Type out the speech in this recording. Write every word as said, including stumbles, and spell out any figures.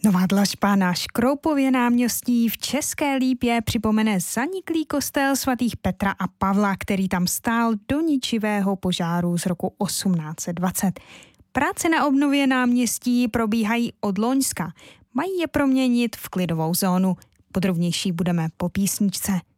Nová dlažba na Škroupově náměstí v České Lípě připomene zaniklý kostel svatých Petra a Pavla, který tam stál do ničivého požáru z roku osmnáct set dvacet. Práce na obnově náměstí probíhají od loňska. Mají je proměnit v klidovou zónu. Podrobnější budeme po písničce.